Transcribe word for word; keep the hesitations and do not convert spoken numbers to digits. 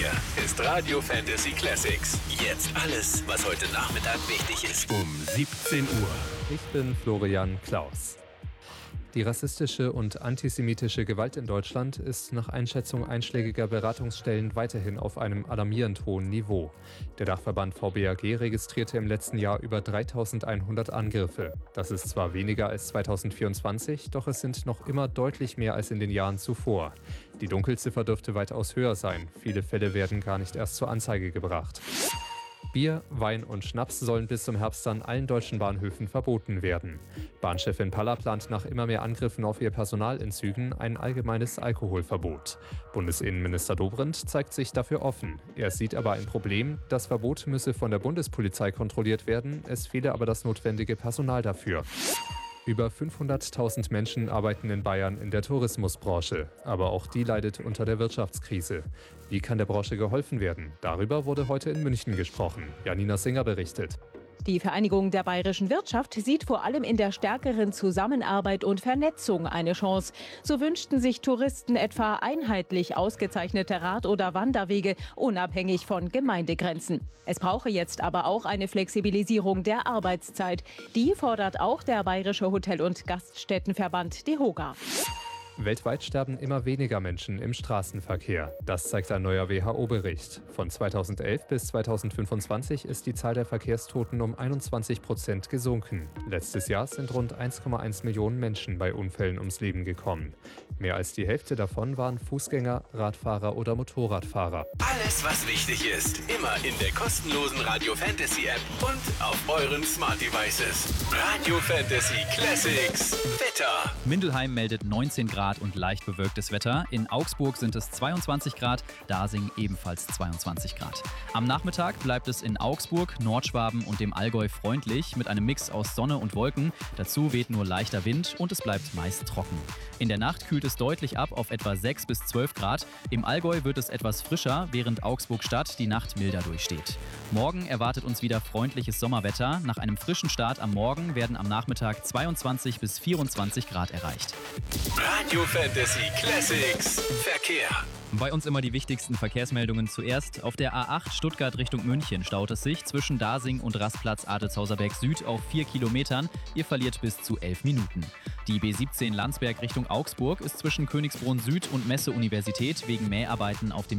Hier ist Radio Fantasy Classics. Jetzt alles, was heute Nachmittag wichtig ist. Um siebzehn Uhr. Ich bin Florian Klaus. Die rassistische und antisemitische Gewalt in Deutschland ist nach Einschätzung einschlägiger Beratungsstellen weiterhin auf einem alarmierend hohen Niveau. Der Dachverband V B A G registrierte im letzten Jahr über dreitausendeinhundert Angriffe. Das ist zwar weniger als zweitausendvierundzwanzig, doch es sind noch immer deutlich mehr als in den Jahren zuvor. Die Dunkelziffer dürfte weitaus höher sein. Viele Fälle werden gar nicht erst zur Anzeige gebracht. Bier, Wein und Schnaps sollen bis zum Herbst an allen deutschen Bahnhöfen verboten werden. Bahnchefin Palla plant nach immer mehr Angriffen auf ihr Personal in Zügen ein allgemeines Alkoholverbot. Bundesinnenminister Dobrindt zeigt sich dafür offen. Er sieht aber ein Problem. Das Verbot müsse von der Bundespolizei kontrolliert werden, es fehle aber das notwendige Personal dafür. Über fünfhunderttausend Menschen arbeiten in Bayern in der Tourismusbranche. Aber auch die leidet unter der Wirtschaftskrise. Wie kann der Branche geholfen werden? Darüber wurde heute in München gesprochen. Janina Singer berichtet. Die Vereinigung der bayerischen Wirtschaft sieht vor allem in der stärkeren Zusammenarbeit und Vernetzung eine Chance. So wünschten sich Touristen etwa einheitlich ausgezeichnete Rad- oder Wanderwege, unabhängig von Gemeindegrenzen. Es brauche jetzt aber auch eine Flexibilisierung der Arbeitszeit. Die fordert auch der Bayerische Hotel- und Gaststättenverband DEHOGA. Weltweit sterben immer weniger Menschen im Straßenverkehr. Das zeigt ein neuer W H O-Bericht. Von zweitausendelf bis zweitausendfünfundzwanzig ist die Zahl der Verkehrstoten um einundzwanzig Prozent gesunken. Letztes Jahr sind rund eins Komma eins Millionen Menschen bei Unfällen ums Leben gekommen. Mehr als die Hälfte davon waren Fußgänger, Radfahrer oder Motorradfahrer. Alles, was wichtig ist, immer in der kostenlosen Radio Fantasy App und auf euren Smart Devices. Radio Fantasy Classics. Wetter. Mindelheim meldet neunzehn Grad und leicht bewölktes Wetter. In Augsburg sind es zweiundzwanzig Grad, Dasing ebenfalls zweiundzwanzig Grad. Am Nachmittag bleibt es in Augsburg, Nordschwaben und dem Allgäu freundlich mit einem Mix aus Sonne und Wolken. Dazu weht nur leichter Wind und es bleibt meist trocken. In der Nacht kühlt es deutlich ab auf etwa sechs bis zwölf Grad. Im Allgäu wird es etwas frischer, während Augsburg-Stadt die Nacht milder durchsteht. Morgen erwartet uns wieder freundliches Sommerwetter. Nach einem frischen Start am Morgen werden am Nachmittag zweiundzwanzig bis vierundzwanzig Grad erreicht. Radio Fantasy Classics. Verkehr. Bei uns immer die wichtigsten Verkehrsmeldungen zuerst. Auf der A acht Stuttgart Richtung München staut es sich zwischen Dasing und Rastplatz Adelsauserberg Süd auf vier Kilometern. Ihr verliert bis zu elf Minuten. Die B siebzehn Landsberg Richtung Augsburg ist zwischen Königsbrunn Süd und Messe Universität wegen Mäharbeiten auf dem